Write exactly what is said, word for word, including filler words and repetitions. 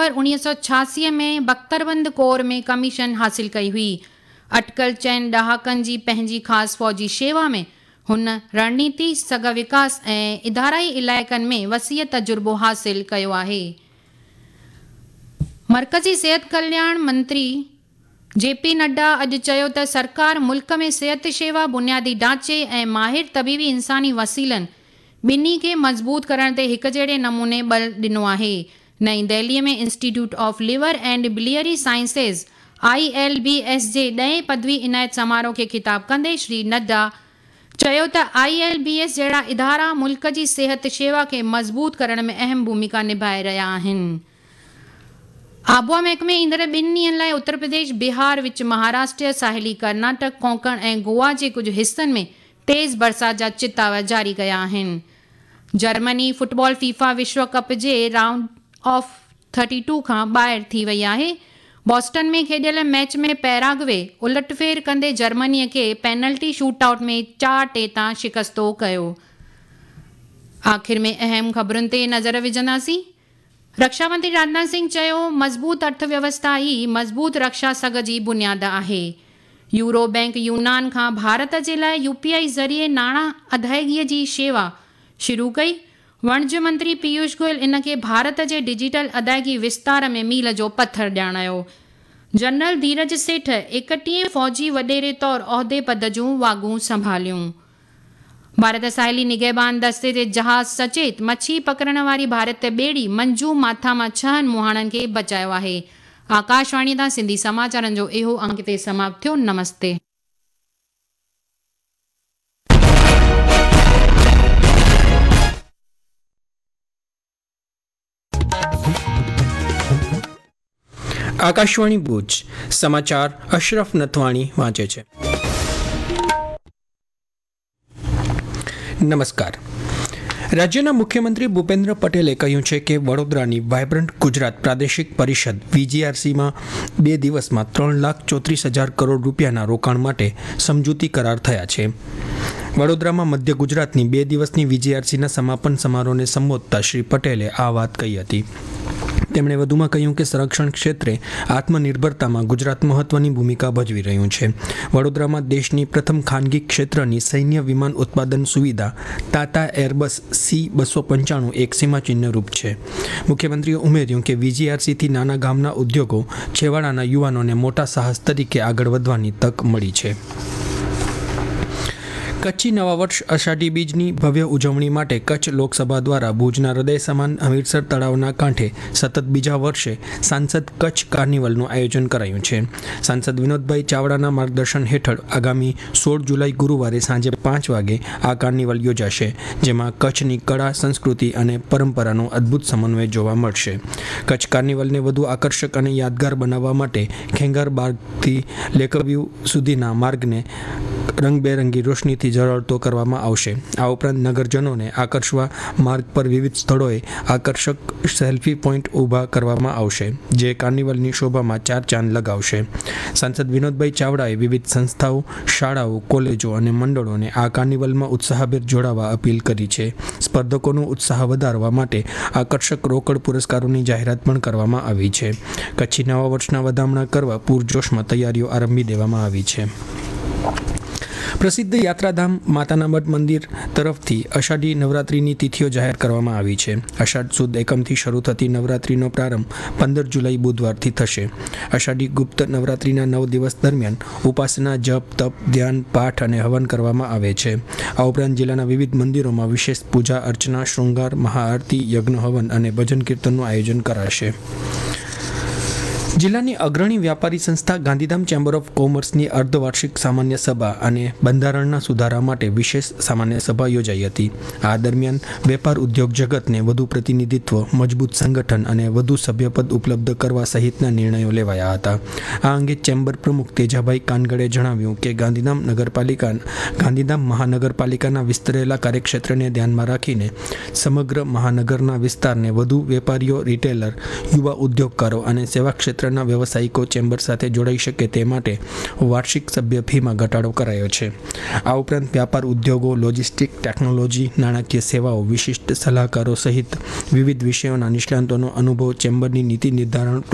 सितंबर उणिवीह सौ छियासी में बख्तरबंद कोर में कमीशन हासिल कई हुई। अटकल चइनि ॾहाकनि जी पंहिंजी ख़ासि फ़ौजी शेवा में हुन रणनीति सग विकास ऐं इदाराई इलाइक़नि में वसीअ तजुर्बो हासिल कयो आहे। मर्कज़ी सिहत कल्याण मंत्री जे पी नड्डा अॼु चयो त सरकार मुल्क में सिहत शेवा बुनियादी ढांचे ऐं माहिर तबीबी इंसानी वसीलनि ॿिन्ही खे मज़बूत करण ते हिक जहिड़े नमूने बल ॾिनो आहे। नईं दिल्लीअ में institute of liver and biliary sciences I L B S जे ॾहें पदवी इनायत समारोह खे ख़िताब कंदे श्री नड्डा चयो त आई एल बी एस जहिड़ा इदारा मुल्क जी सिहत शेवा खे मज़बूत करण में अहम भूमिका निभाए रहिया आहिनि। आबुआ महकमे ईंदड़ ॿिनि ॾींहनि लाइ उत्तर प्रदेश, बिहार, विच महाराष्ट्र, साहेली कर्नाटक, कोंकण ऐं गोवा जे कुझु हिस्सनि में तेज़ बरसात जा चितावर जारी कया आहिनि। जर्मनी फुटबॉल फीफा विश्व cup J round of thirty two खां ॿाहिरि थी वई आहे। बॉस्टन में खेॾियल मैच में पैराग्वे उलटफेर कंदे जर्मनीअ खे पेनल्टी शूटआउट में चार टे तां शिकस्तो कयो। आख़िर में अहम ख़बरुनि ते नज़र विझंदासीं। रक्षा मंत्री राजनाथ सिंह चयो, मज़बूत अर्थव्यवस्था ई मज़बूत रक्षा सग जी बुनियाद आहे। यूरो बैंक यूनान खां भारत जे लाइ यूपीआई ज़रिए नाणां अदायगीअ जी शेवा शुरू कई। वाणिज्य मंत्री पीयूष गोयल इन खे भारत जे डिजिटल अदायगी विस्तार में मील जो पत्थर ॼाणायो। जनरल धीरज सेठ एकटीह फ़ौजी वॾेरे तौरु उहिदे पद जूं वागूं संभालियूं। भारत साहेली निगहबान दस्ते जे जहाज़ सचेत मछी पकड़ण वारी भारत ॿेड़ी मंजू माथा मां छहनि मुहाणनि खे बचायो आहे। आकाशवाणी तां सिंधी समाचारनि जो इहो अंक ते समाप्त थियो। नमस्ते। આકાશવાણી ભુજ સમાચાર અશરફ નથવાણી વાંચે છે। નમસ્કાર। રાજ્યના મુખ્યમંત્રી ભૂપેન્દ્ર પટેલે કહ્યું છે કે વડોદરાની વાયબ્રન્ટ ગુજરાત પ્રાદેશિક પરિષદ વીજીઆરસીમાં બે દિવસમાં ત્રણ લાખ ચોત્રીસ હજાર કરોડ રૂપિયાના રોકાણ માટે સમજૂતી કરાર થયા છે। વડોદરામાં મધ્ય ગુજરાતની બે દિવસની વીજીઆરસીના સમાપન સમારોહને સંબોધતા શ્રી પટેલે આ વાત કહી હતી। તેમણે વધુમાં કહ્યું કે સંરક્ષણ ક્ષેત્રે આત્મનિર્ભરતામાં ગુજરાત મહત્વની ભૂમિકા ભજવી રહ્યું છે। વડોદરામાં દેશની પ્રથમ ખાનગી ક્ષેત્રની સૈન્ય વિમાન ઉત્પાદન સુવિધા તાતા એરબસ સી બસો પંચાણું એક સીમાચિહ્નરૂપ છે। મુખ્યમંત્રીએ ઉમેર્યું કે વીજીઆરસીથી નાના ગામના ઉદ્યોગો, છેવાડાના યુવાનોને મોટા સાહસ તરીકે આગળ વધવાની તક મળી છે। કચ્છી નવા વર્ષ અષાઢી બીજની ભવ્ય ઉજવણી માટે કચ્છ લોકસભા દ્વારા ભુજના હૃદય સમાન હમીરસર તળાવના કાંઠે સતત બીજા વર્ષે સાંસદ કચ્છ કાર્નિવલનું આયોજન કરાયું છે। સાંસદ વિનોદભાઈ ચાવડાના માર્ગદર્શન હેઠળ આગામી સોળ જુલાઈ ગુરુવારે સાંજે પાંચ વાગે આ કાર્નિવલ યોજાશે, જેમાં કચ્છની કળા, સંસ્કૃતિ અને પરંપરાનો અદ્ભુત સમન્વય જોવા મળશે। કચ્છ કાર્નિવલને વધુ આકર્ષક અને યાદગાર બનાવવા માટે ખેંગાર બાગથી લેકવ્યુ સુધીના માર્ગને રંગબેરંગી રોશનીથી ઝળહળતો કરવામાં આવશે। આ ઉપરાંત નગરજનોને આકર્ષવા માર્ગ પર વિવિધ સ્થળોએ આકર્ષક સેલ્ફી પોઈન્ટ ઊભા કરવામાં આવશે, જે કાર્નિવલની શોભામાં ચાર ચાંદ લગાવશે। સાંસદ વિનોદભાઈ ચાવડાએ વિવિધ સંસ્થાઓ, શાળાઓ, કોલેજો અને મંડળોને આ કાર્નિવલમાં ઉત્સાહભેર જોડાવા અપીલ કરી છે। સ્પર્ધકોનો ઉત્સાહ વધારવા માટે આકર્ષક રોકડ પુરસ્કારોની જાહેરાત પણ કરવામાં આવી છે। કચ્છી નવા વર્ષના વધામણા કરવા પૂરજોશમાં તૈયારીઓ આરંભી દેવામાં આવી છે। પ્રસિદ્ધ યાત્રાધામ માતાના મઢ મંદિર તરફથી અષાઢી નવરાત્રિની તિથિઓ જાહેર કરવામાં આવી છે। અષાઢ સુદ એકમથી શરૂ થતી નવરાત્રિનો પ્રારંભ પંદર જુલાઈ બુધવારથી થશે। અષાઢી ગુપ્ત નવરાત્રિના નવ દિવસ દરમિયાન ઉપાસના, જપ, તપ, ધ્યાન, પાઠ અને હવન કરવામાં આવે છે। આ ઉપરાંત જિલ્લાના વિવિધ મંદિરોમાં વિશેષ પૂજા અર્ચના, શૃંગાર, મહાઆરતી, યજ્ઞ, હવન અને ભજન કીર્તનનું આયોજન કરાશે। જિલ્લાની અગ્રણી વ્યાપારી સંસ્થા ગાંધીધામ ચેમ્બર ઓફ કોમર્સની અર્ધવાર્ષિક સામાન્ય સભા અને બંધારણના સુધારા માટે વિશેષ સામાન્ય સભા યોજાઈ હતી। આ દરમિયાન વેપાર ઉદ્યોગ જગતને વધુ પ્રતિનિધિત્વ, મજબૂત સંગઠન અને વધુ સભ્યપદ ઉપલબ્ધ કરવા સહિતના નિર્ણયો લેવાયા હતા। આ અંગે ચેમ્બર પ્રમુખ તેજાભાઈ કાનગડે જણાવ્યું કે ગાંધીધામ નગરપાલિકા ગાંધીધામ મહાનગરપાલિકાના વિસ્તરેલા કાર્યક્ષેત્રને ધ્યાનમાં રાખીને સમગ્ર મહાનગરના વિસ્તારને વધુ વેપારીઓ, રિટેલર, યુવા ઉદ્યોગકારો અને સેવા ક્ષેત્ર ક્ષેત્રના વ્યવસાયિકો ચેમ્બર સાથે જોડાઈ શકે તે માટે વાર્ષિક સભ્ય ફીમાં ઘટાડો કરાયો છે. આ ઉપરાંત વ્યાપાર ઉદ્યોગો, લોજિસ્ટિક, ટેકનોલોજી, નાણાકીય સેવાઓ, વિશિષ્ટ સલાહકારો સહિત વિવિધ વિષયોના નિષ્ણાંતોનો અનુભવ ચેમ્બરની નીતિ નિર્ધારણ